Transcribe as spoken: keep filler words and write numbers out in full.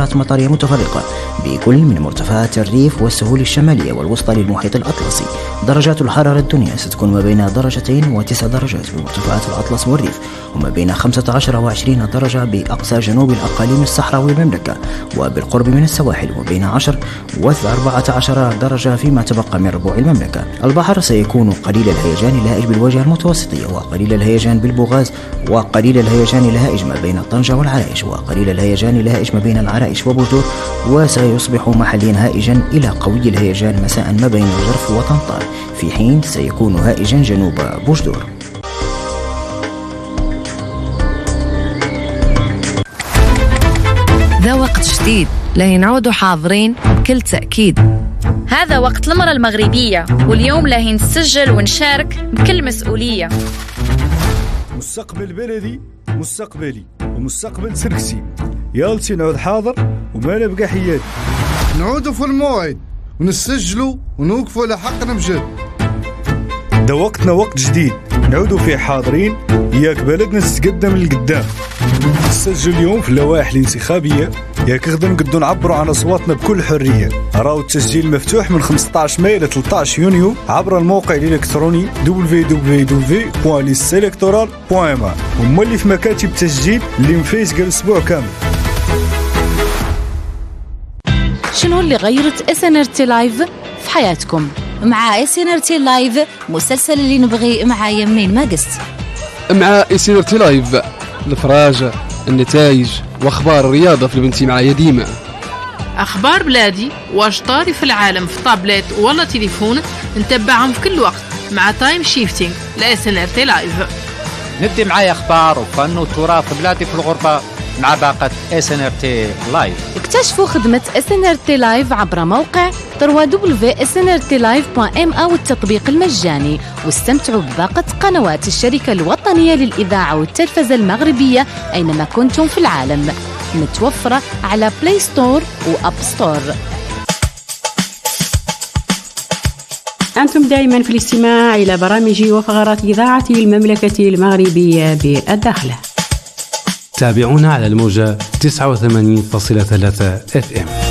تيارات مطرية متفرقة بكل من مرتفعات الريف والسهول الشمالية والوسطى للمحيط الأطلسي. درجات الحرارة الدنيا ستكون ما بين درجتين وتسع درجات بمرتفعات الأطلس والريف، وما بين خمسة عشر وعشرين درجة بأقصى جنوب الأقاليم الصحراوي المملكة وبالقرب من السواحل، وبين عشر وأربعة عشر درجة فيما تبقى من ربوع المملكة. البحر سيكون قليل الهيجان الهائج بالواجهة المتوسطية، وقليل الهيجان بالبوغاز، وقليل الهيجان الهائج ما بين طنجة والعرائش، وقليل الهيجان الهائج ما بين العرائش وبوتور، وسيصبح محليا هائجا إلى قوي الهيجان مساء ما بين الجرف وطنطار، في حين سيكون هائجا جنوب بوجدور. ذا وقت جديد لا نعود حاضرين بكل تأكيد. هذا وقت المرأة المغربية، واليوم لا نسجل ونشارك بكل مسؤولية. مستقبل بلدي مستقبلي ومستقبل سركسي، يالتي نعود حاضر وما نبقى حياتي. نعودوا في الموعد ونسجلوا ونوقفوا لحقنا بجد. ده وقتنا وقت جديد نعودوا فيه حاضرين، ياك بلدنا تتقدم للقدام. نسجل اليوم في اللوائح الانتخابية، ياك غدا نقدروا نعبروا عن أصواتنا بكل حرية. راهو التسجيل مفتوح من خمسة عشر ماي إلى ثلاثة عشر يونيو عبر الموقع الإلكتروني دبليو دبليو دبليو بوان ليست إلكتورال بوان إم. وما اللي في مكاتب التسجيل اللي مفيس قال أسبوع كامل. شنو اللي غيرت إس إن آر تي لايف في حياتكم؟ مع إس إن آر تي لايف مسلسل اللي نبغي مع يمين ما قست. مع إس إن آر تي لايف الفراجة، النتائج واخبار الرياضه في البنتي معايا ديما. اخبار بلادي واش طاري في العالم في طابلت ولا تليفون نتبعهم في كل وقت مع تايم شيفتينج لا إس إن آر تي لايف. ندي معايا اخبار وفن وتراث بلادي في الغربه مع باقه إس إن آر تي لايف. اكتشفوا خدمه إس إن آر تي لايف عبر موقع دبليو دبليو دبليو دوت إس إن آر تي لايف دوت إم أو التطبيق المجاني، واستمتعوا بباقة قنوات الشركة الوطنية للإذاعة والتلفزة المغربية أينما كنتم في العالم، متوفرة على بلاي ستور وأب ستور. أنتم دائما في الاستماع إلى برامج وفقرات إذاعة المملكة المغربية بالداخل. تابعونا على الموجة تسعة وثمانين فاصلة ثلاثة إف إم.